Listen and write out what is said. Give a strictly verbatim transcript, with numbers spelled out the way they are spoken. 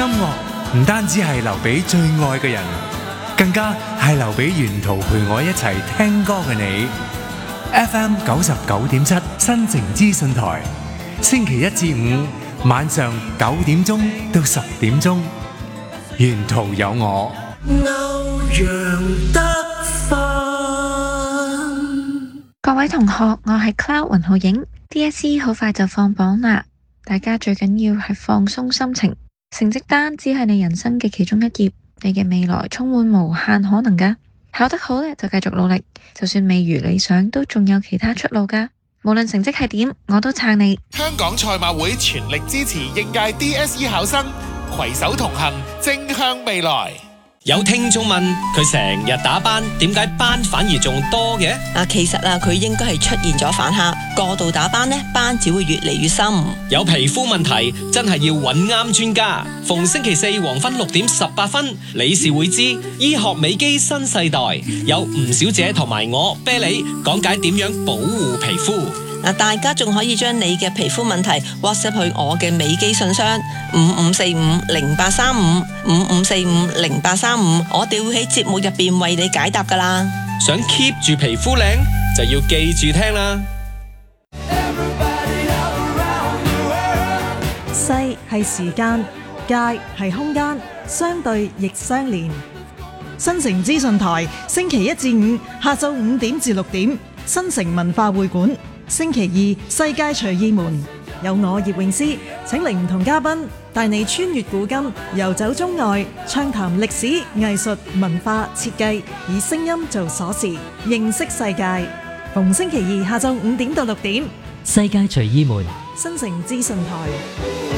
樂唔單止係留俾最愛嘅人，更加係留俾沿途陪我一齊聽歌嘅你。F M 九十九點七新城資訊台，星期一至五晚上九點鐘到十點鐘，沿途有我。歐陽德各位同學，我係 Cloud 雲浩影。D S E 好快就放榜啦，大家最緊要係放鬆心情。成績單只係你人生嘅其中一頁，你嘅未來充滿無限可能噶。考得好咧就繼續努力，就算未如理想，都仲有其他出路噶。無論成績係點，我都撐你。 香港賽馬會全力支持應屆 D S E 考生，攜手同行，正向未來。 有聽眾問佢成日打斑，點解斑反而仲多嘅？ 啊，其實啊，佢應該係出現咗反客，過度打斑呢，斑只會越嚟越深。 有皮膚問題，真係要揾啱專家。逢星期四黃昏六點十八分，理事會之醫學美肌新世代，有吳小姐同埋我啤梨講解點樣保護皮膚。 嗱，大家仲可以將你嘅皮膚問題 WhatsApp 去我嘅美肌信箱五五四五零八三五五五四五零八三五，我哋會喺節目入邊為你解答噶啦。 想 keep 住皮膚靚，就要記住聽啦。 西係時間，界係空間，相對亦相連。新城資訊台星期一至五下晝五點至六點，新城文化會館。星期二世界隨意門，有我葉詠詩請嚟唔同嘉賓帶你穿越古今，遊走中外，暢談歷史、藝術、文化、設計，以聲音做鎖匙，認識世界。逢星期二下晝五點到六點， 世界隨意門， 新城資訊台。